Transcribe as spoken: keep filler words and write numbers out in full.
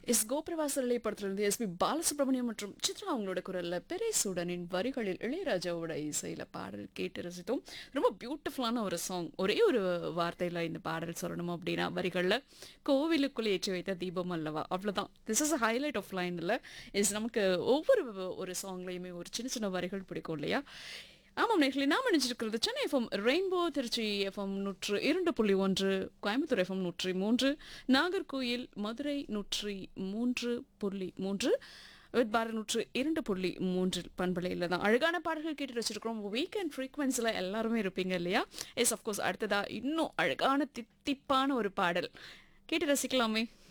S கோபிரவாசலை படத்திலிருந்து SP Balasubramaniam மற்றும் சித்ரா அவங்களோட குரல்ல பெரேசூடனின் வரிகளில் இளையராஜாவோட இசையில பாடல் கேட்டு ரசித்தோம். ரொம்ப பியூட்டிஃபுல்லான ஒரு சாங். ஒரே ஒரு வார்த்தையில இந்த பாடல் சொல்லணும் அப்படின்னா வரிகள்ல கோவிலுக்குள் ஏற்றி வைத்த தீபம் அல்லவா அவ்வளவுதான். This is highlight of line இல்ல. இஸ் நமக்கு ஒவ்வொரு ஒரு சாங்லயுமே ஒரு சின்ன சின்ன வரிகள் பிடிக்கும் இல்லையா? ஆமாம் நேர்களே, நாம் நினைச்சிருக்கிறது Chennai FM rainbow, Trichy FM நூற்று இரண்டு புள்ளி ஒன்று, கோயம்புத்தூர் எஃப்எம் நூற்றி மூன்று, நாகர்கோயில் மதுரை நூற்றி மூன்று புள்ளி மூன்று, பாரத் நூற்று இரண்டு புள்ளி மூன்றில் பண்பலையில் தான் அழகான பாடல்கள் கேட்டு வச்சிருக்கிறோம். வீக்கெண்ட் ஃப்ரீக்வன்ஸில் எல்லாருமே இருப்பீங்க இல்லையா? Yes of course. அடுத்ததா இன்னும் அழகான தித்திப்பான ஒரு பாடல் கேட்டு ரசிக்கலாமே.